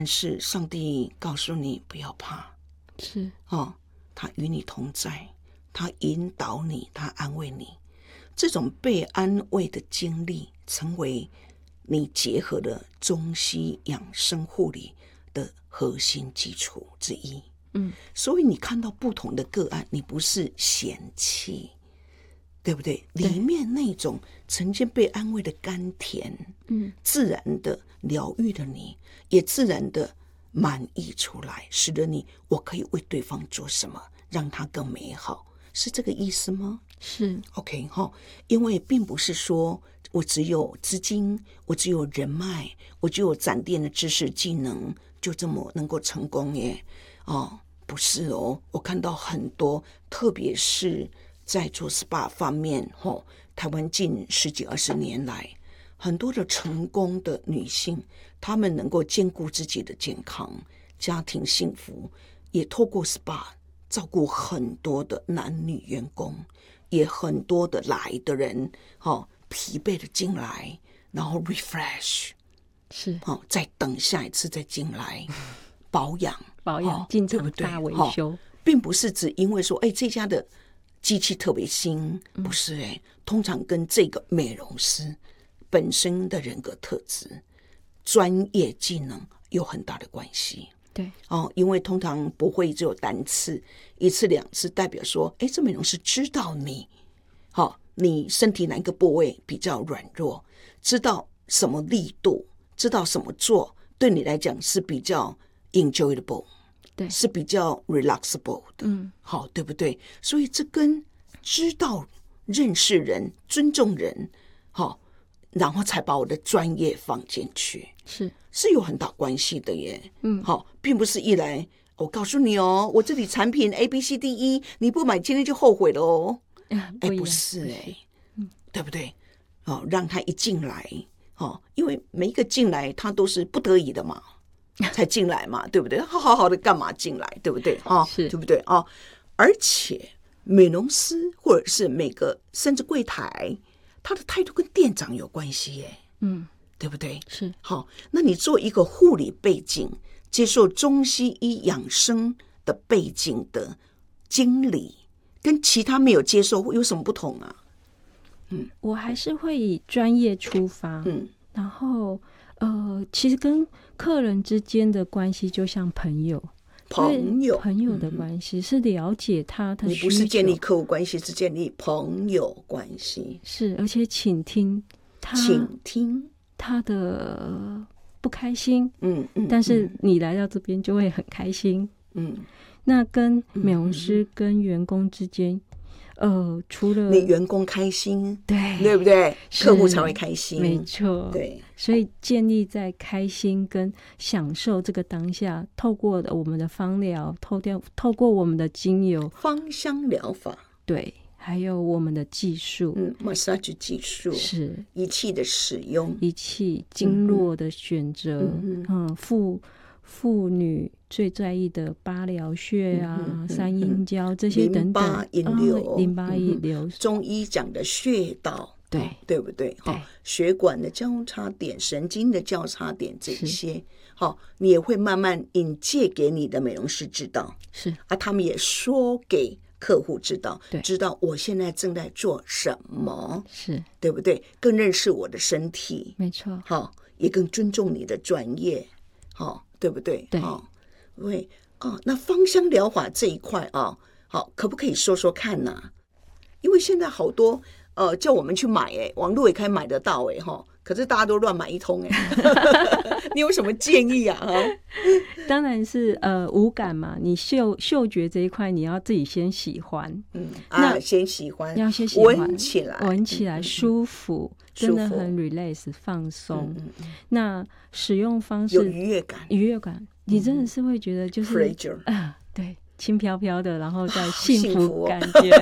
是上帝告诉你不要怕， 是他与你同在，他引导你，他安慰你。这种被安慰的经历成为你结合了中西养生护理的核心基础之一。所以你看到不同的个案，你不是嫌弃，对不对？里面那种曾经被安慰的甘甜，自然的疗愈了你，也自然的满溢出来，使得你我可以为对方做什么，让他更美好，是这个意思吗？ 是 OK 因为并不是说我只有资金，我只有人脉，我只有攒电的知识技能，就这么能够成功耶。不是我看到很多，特别是在做 SPA 方面，台湾近10几20年来，很多的成功的女性，她们能够兼顾自己的健康、家庭幸福，也透过 SPA 照顾很多的男女员工，也很多的来的人，疲惫的进来，然后 refresh， 是再等下一次再进来保养进场大维修， 并不是只因为说这家的机器特别新，不是通常跟这个美容师本身的人格特质、专业技能有很大的关系。 对因为通常不会只有单次1次2次，代表说这美容师知道你你身体哪一个部位比较软弱，知道什么力度，知道什么做对你来讲是比较 enjoyable， 对， 是比较 relaxable 的，对不对？所以这跟知道认识人、尊重人，然后才把我的专业放进去，是有很大关系的耶。并不是一来我告诉你我这里产品 ABCDE， 你不买今天就后悔了不是对不对？让他一进来因为每一个进来他都是不得已的嘛才进来嘛，对不对？好好的干嘛进来，对不对？对不对？而且美容师或者是每个甚至柜台，他的态度跟店长有关系耶，对不对？ 是那你做一个护理背景，接受中西医养生的背景的经理，跟其他没有接受有什么不同啊？ 我还是会以专业出发，然后其实跟客人之间的关系就像朋友的关系，是了解他的需求。 你不是建立客户关系，是建立朋友关系。 是，而且倾听他的不开心，但是你来到这边就会很开心，那跟美容师跟员工之间，除了你员工开心， 对不对？客户才会开心， 没错。 对， 所以建立在开心跟享受这个当下，透过我们的芳疗，透过我们的精油芳香疗法， 对，还有我们的技术 ，massage 技术， 是仪器的使用， 仪器经络的选择，妇女最在意的八髎穴啊、三阴交这些等等，淋巴引流， 中医讲的穴道，对不对？血管的交叉点、神经的交叉点，这些你也会慢慢引介给你的美容师知道，他们也说给客户知道，知道我现在正在做什么，对不对？更认识我的身体， 没错， 也更尊重你的专业，对不对？ 对， 那芳香疗法这一块可不可以说说看呢？因为现在好多叫我们去买网络也可以买得到可是大家都乱买一通你有什么建议啊？ 当然是五感嘛，你嗅觉这一块你要自己先喜欢， 先喜欢， 要先喜欢， 闻起来舒服，真的很 relax 放松。那使用方式有愉悦感， 你真的是会觉得就是对，轻飘飘的，然后再幸福感觉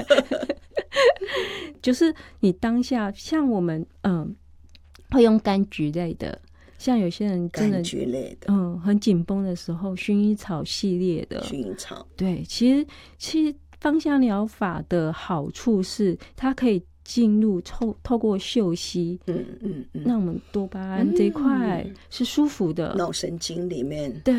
就是你当下像我们会用柑橘类的，像有些人真的柑橘类的很紧绷的时候，薰衣草系列的， 薰衣草， 对，其实芳香疗法的好处是它可以进入透过嗅吸，让我们多巴胺这一块是舒服的， 脑神经里面